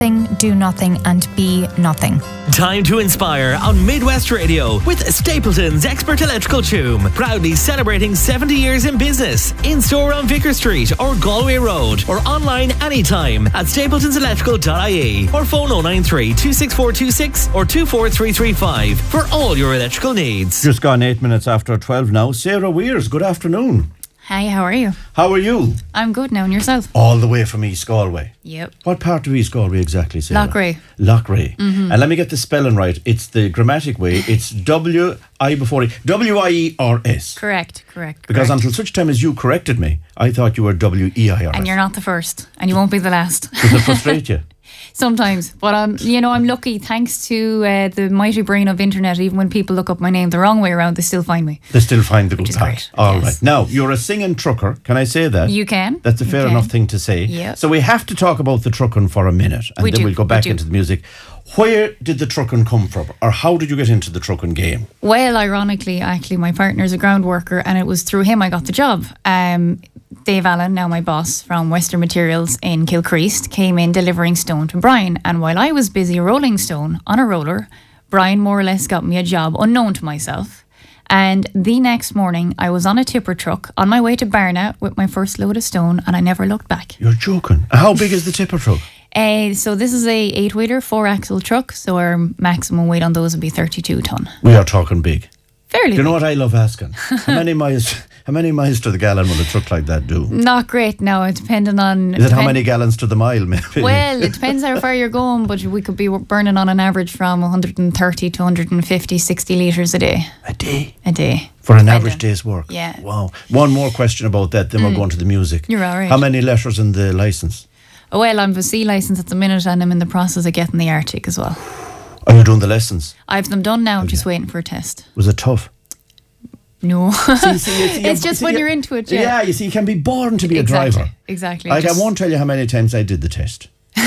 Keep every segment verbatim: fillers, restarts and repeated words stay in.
Do nothing and be nothing. Time to inspire on Midwest Radio with Stapleton's Expert Electrical Tume. Proudly celebrating seventy years in business. In store on Vicar Street or Galway Road, or online anytime at stapletons electrical dot I E or phone oh nine three, two six four two six or two four three three five for all your electrical needs. Just gone eight minutes after twelve now. Sarah Weirs, good afternoon. Hi, how are you? How are you? I'm good now, and yourself? All the way from East Galway. Yep. What part of East Galway exactly, Sarah? Loughrea. Loughrea. Mm-hmm. And let me get the spelling right. It's the grammatic way. It's W I before E. W I E R S. Correct, correct. Because correct. until such time as you corrected me, I thought you were W E I R S. And you're not the first, and you won't be the last. Does it frustrate you? Sometimes, but um, you know, I'm lucky. Thanks to uh, the mighty brain of internet, even when people look up my name the wrong way around, they still find me. They still find the good Which is part. great. All Yes. right. Now, you're a singing trucker. Can I say that? You can. That's a You fair can. enough thing to say. Yep. So we have to talk about the trucking for a minute, and We then do, we'll go we back do. into the music. Where did the trucking come from, or how did you get into the trucking game? Well, ironically, actually, my partner's a ground worker, and it was through him I got the job. Um, Dave Allen, now my boss from Western Materials in Kilcreast, came in delivering stone to Brian. And while I was busy rolling stone on a roller, Brian more or less got me a job unknown to myself. And the next morning, I was on a tipper truck on my way to Barna with my first load of stone, and I never looked back. You're joking. How big is the tipper truck? Uh, so this is a eight-wheeler, four-axle truck, so our maximum weight on those would be thirty-two tonne. We are talking big. Fairly Do you know big. what I love asking? How many miles How many miles to the gallon will a truck like that do? Not great now, depending on... Is it how many gallons to the mile, maybe? Well, it depends how far you're going, but we could be burning on an average from one hundred thirty to one hundred fifty, sixty litres a day. A day? A day. For an Depending. average day's work? Yeah. Wow. One more question about that, then we're going to the music. You're all right. How many letters in the licence? Oh, well, I'm a C licence at the minute, and I'm in the process of getting the Arctic as well. Are you doing the lessons? I've them done now, I'm just waiting for a test. Was it tough? No. See, see, see, It's you- just see, when you- you're into it, yeah. Yeah, you see, you can be born to be Exactly, a driver. exactly. Like, Just- I won't tell you how many times I did the test.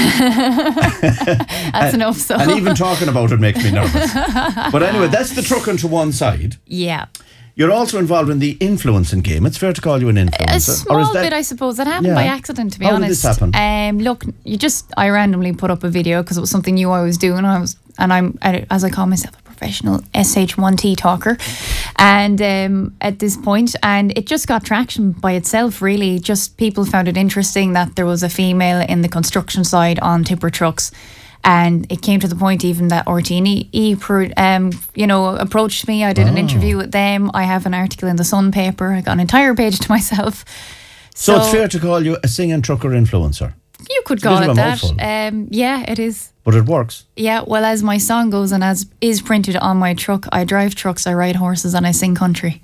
That's enough, so. And even talking about it makes me nervous. But anyway, that's the trucking to one side. Yeah. You're also involved in the influencing game. It's fair to call you an influencer. A small or is that, bit, I suppose. That happened Yeah. by accident, to be How did honest. this happen? Um, look, you just I randomly put up a video because it was something new I was doing. I was, and I'm as I call myself a professional S H one T talker, and um, at this point, and it just got traction by itself. Really, just people found it interesting that there was a female in the construction side on tipper trucks. And it came to the point even that R T E E, um, you know, approached me. I did an Oh. interview with them. I have an article in the Sun paper. I got an entire page to myself. so, it's fair to call you a singing trucker influencer. You could It's a call bit it of a that. mouthful. Um, yeah, it is. But it works. Yeah, well, as my song goes and as is printed on my truck, I drive trucks, I ride horses, and I sing country.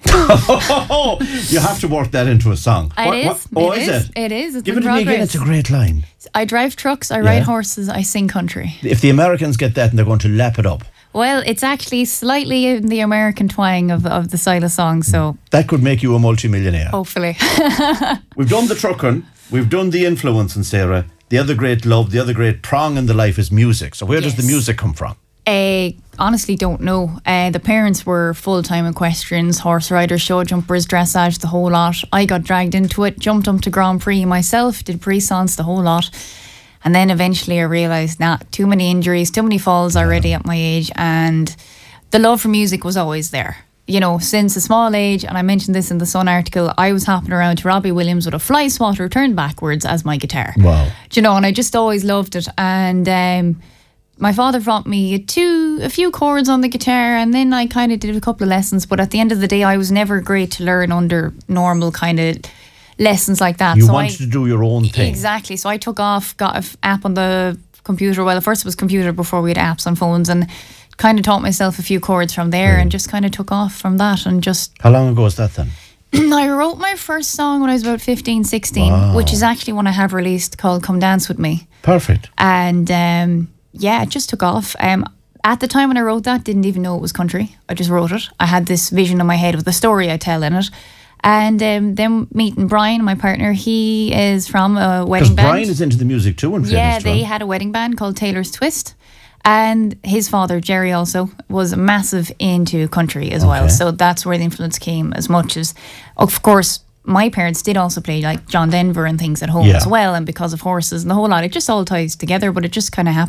Oh, you have to work that into a song. It What- is. what- Oh, it is is. it? It is. It's Give in it to me again. progress. It's a great line. I drive trucks, I Yeah. ride horses, I sing country. If the Americans get that and they're going to lap it up, Well, it's actually slightly in the American twang of, of the style of song, so that could make you a multimillionaire. hopefully. We've done the trucking. We've done the influencing, Sarah. The other great love, the other great prong in the life is music. So where does the Yes. music come from? I honestly don't know. Uh, the parents were full-time equestrians, horse riders, show jumpers, dressage, the whole lot. I got dragged into it, jumped up to Grand Prix myself, did pre-sons, the whole lot. And then eventually I realised, nah, too many injuries, too many falls already at my age. And the love for music was always there. You know, since a small age, and I mentioned this in the Sun article, I was hopping around to Robbie Williams with a fly swatter turned backwards as my guitar. Wow. Do you know, and I just always loved it. And um, my father brought me two, a few chords on the guitar, and then I kind of did a couple of lessons. But at the end of the day, I was never great to learn under normal kind of lessons like that. You so wanted I, to do your own thing. Exactly. So I took off, got an app on the computer. Well, at first it was computer before we had apps on phones, and kind of taught myself a few chords from there, and just kind of took off from that, and just How long ago was that then? I wrote my first song when I was about fifteen, sixteen, Wow. which is actually one I have released called Come Dance With Me. Perfect. And um, yeah, it just took off. Um, at the time when I wrote that, didn't even know it was country. I just wrote it. I had this vision in my head with the story I tell in it. And um, then meeting Brian, my partner, he is from a wedding Because band. Brian is into the music too, in Yeah, fairness to they him. had a wedding band called Taylor's Twist. And his father, Jerry, also was massive into country as well. Okay. So that's where the influence came as much as, of course, my parents did also play like John Denver and things at home Yeah. as well, and because of horses and the whole lot, it just all ties together. But it just kind of happened